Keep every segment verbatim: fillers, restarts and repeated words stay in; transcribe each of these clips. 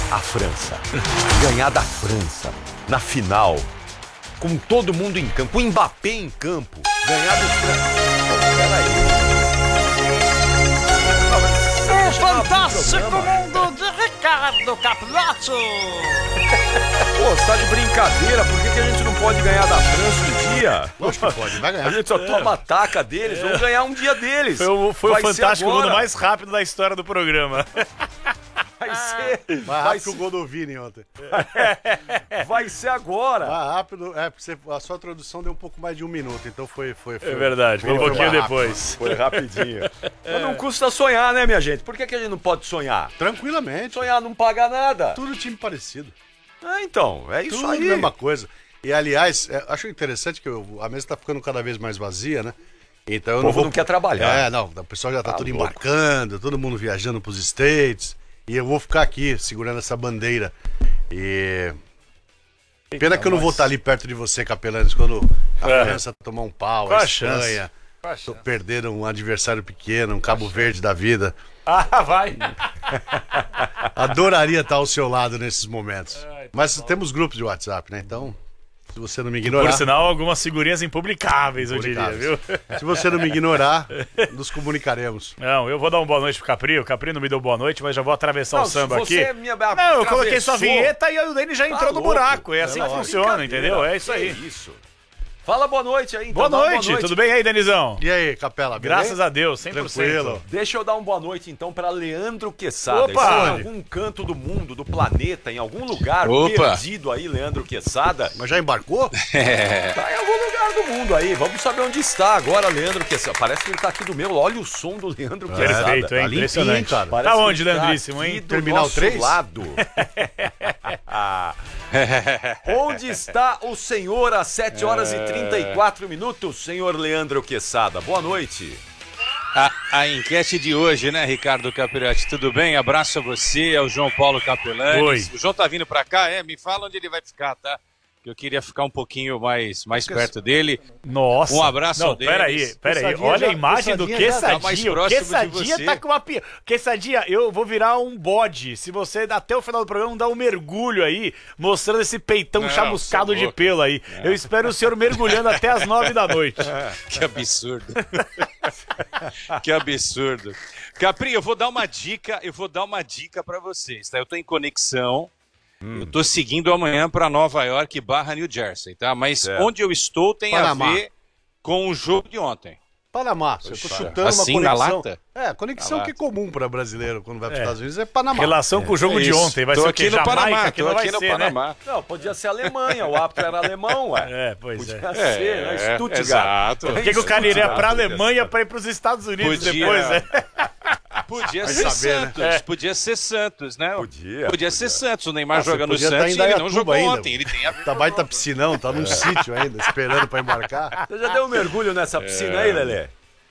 a França. Ganhar da França na final, com todo mundo em campo, o Mbappé em campo, ganhar do França. Peraí. O fantástico mundo de Ricardo Capelotto. Pô, você tá de brincadeira, por que, que a gente não pode ganhar da França um dia? Lógico que pode, vai ganhar. A gente só toma ataca deles, é. vamos ganhar um dia deles. Foi o, foi o fantástico mundo mais rápido da história do programa. Vai ser. Mais vai rápido ser... que o gol do Vini ontem. Vai ser agora. Mais rápido, é, porque você, a sua tradução deu um pouco mais de um minuto, então foi. foi, foi é verdade, foi um pouquinho depois. Foi rapidinho. É. Mas não custa sonhar, né, minha gente? Por que, que a gente não pode sonhar? Tranquilamente. Sonhar não paga nada. Tudo time parecido. Ah, então, é isso Tudo aí. Tudo a mesma coisa. E, aliás, é, acho interessante que eu, a mesa tá ficando cada vez mais vazia, né? Então eu o não povo vou... não quer trabalhar. É, não, o pessoal já tá, tá tudo louco. embarcando, todo mundo viajando pros States. E eu vou ficar aqui, segurando essa bandeira. E... Pena que eu não vou estar ali perto de você, Capelanes, quando a É. França tomar um pau, Qual a a chance? Espanha, Qual a chance? perder um adversário pequeno, um Cabo Verde da vida. Ah, vai. Adoraria estar ao seu lado nesses momentos. Mas temos grupos de WhatsApp, né? Então, se você não me ignorar... Por sinal, algumas figurinhas impublicáveis, eu diria, viu? Se você não me ignorar, nos comunicaremos. Não, eu vou dar uma boa noite pro Capri. O Capri não me deu boa noite, mas já vou atravessar Não, o samba você aqui. minha- Não, eu coloquei atravessou. sua vinheta e o Denis já Tá entrou no louco. buraco. É É assim que lógico. funciona, Brincadeira. entendeu? É isso Que aí. isso. Fala boa noite aí. Então, Boa dá uma noite, tudo bem aí, Denizão? E aí, Capela, beleza? Graças a Deus, cem por cento. Tranquilo. Deixa eu dar uma boa noite então para Leandro Quesada. Opa! Está em algum canto do mundo, do planeta, em algum lugar Opa! perdido aí, Leandro Quesada. Mas já embarcou? Tá em algum lugar do mundo aí. Vamos saber onde está agora, Leandro Quesada. Parece que ele tá aqui do meu. Olha o som do Leandro Quesada. Perfeito, hein? Tá limpinho, Impressionante. hein, cara? Parece Tá que onde, ele Leandríssimo, aqui hein? do Terminal nosso três? lado. Onde está o senhor às sete horas e trinta e quatro minutos, senhor Leandro Quesada? Boa noite. A, a enquete de hoje, né, Ricardo Capellotti? Tudo bem? Abraço a você, ao João Paulo Capelanes. Oi. O João tá vindo pra cá, é? Me fala onde ele vai ficar, tá? Que eu queria ficar um pouquinho mais, mais perto dele. Nossa. Um abraço Não, ao Denis. peraí, peraí. Quesadinha Olha já- a imagem do Quesadinha já tá mais Quessadinha. O próximo de Quessadinha você. tá com uma... pi- Quessadinha, eu vou virar um bode. Se você, até o final do programa, dar um mergulho aí, mostrando esse peitão Não, chamuscado sou de louco. pelo aí. Eu espero o senhor mergulhando até as nove da noite. Que absurdo. Que absurdo. Capri, eu vou dar uma dica, eu vou dar uma dica pra vocês, tá? Eu tô em conexão, Hum. eu tô seguindo amanhã pra Nova York barra New Jersey, tá? Mas Certo. onde eu estou tem Panamá. a ver com o jogo de ontem. Panamá. Eu tô chutando Assim, uma na conexão. lata? É, conexão Na que é comum para brasileiro quando vai para os É. Estados Unidos é Panamá. Relação com o jogo É de isso. ontem. Vai tô ser o aqui quê? no Jamaica, Panamá, que tô não vai aqui no ser, né? Panamá. Não, podia ser Alemanha, o árbitro era alemão, ué. É, pois é. Podia ser, né? É, Stuttgart. exato. Por que, que o cara iria pra Stuttgart, Alemanha pra ir pros Estados Unidos Podia- depois, né? Podia Vai ser saber, né? Santos, É. podia ser Santos, né? Podia, Podia ser Santos. O Neymar Ah, você joga no podia estar Santos em e ele não Indaiatuba jogou ainda. ontem. Ele tem a ver Tá com baita o jogo. piscinão, tá num sítio ainda, esperando para embarcar. Você já deu um mergulho nessa piscina aí, Lelê?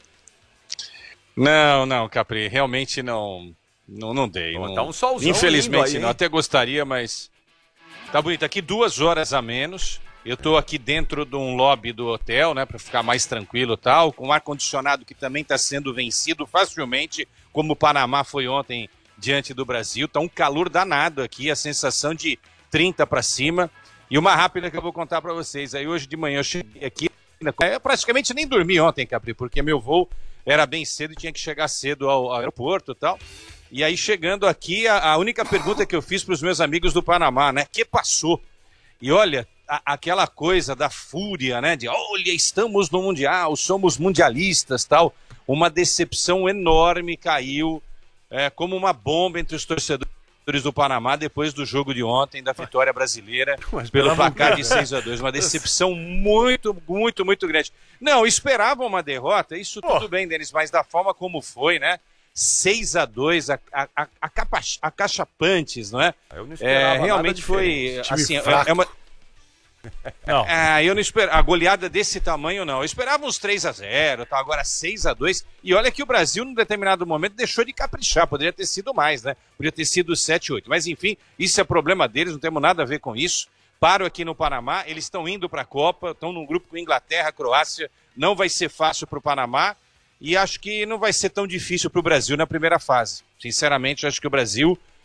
Não, não, Capri, realmente não, não, não dei. Pô, não- tá um solzão Infelizmente lindo aí, não, hein? até gostaria, mas tá bonito. Aqui duas horas a menos. Eu tô aqui dentro de um lobby do hotel, né, para ficar mais tranquilo e tal, com ar condicionado que também está sendo vencido facilmente, como o Panamá foi ontem diante do Brasil. Tá um calor danado aqui, a sensação de trinta para cima. E uma rápida que eu vou contar para vocês. Aí hoje de manhã eu cheguei aqui, eu praticamente nem dormi ontem, Capri, porque meu voo era bem cedo e tinha que chegar cedo ao, ao aeroporto e tal. E aí chegando aqui, a, a única pergunta que eu fiz para os meus amigos do Panamá, né, que passou? E olha, a, aquela coisa da fúria, né, de olha, estamos no Mundial, somos mundialistas, tal. Uma decepção enorme caiu é, como uma bomba entre os torcedores do Panamá depois do jogo de ontem, da vitória brasileira, Mas pelo pelo placar amor- de seis a dois. Uma decepção muito, muito, muito grande. Não, esperavam uma derrota, isso Pô. tudo bem, Denis, mas da forma como foi, né? seis a dois, a, a, a, a, capa, a cachapantes, não é? Eu não É, esperava nada realmente foi, diferente. Time assim, é, fraco. é uma... Não. Ah, eu não espero. A goleada desse tamanho, não. Eu esperava uns três a zero, tá? Agora seis a dois. E olha que o Brasil, num determinado momento, deixou de caprichar. Poderia ter sido mais, né? Poderia ter sido sete a oito. Mas, enfim, isso é problema deles, não temos nada a ver com isso. Paro aqui no Panamá, eles estão indo para a Copa, estão num grupo com Inglaterra, Croácia. Não vai ser fácil para o Panamá. E acho que não vai ser tão difícil para o Brasil na primeira fase. Sinceramente, acho que o Brasil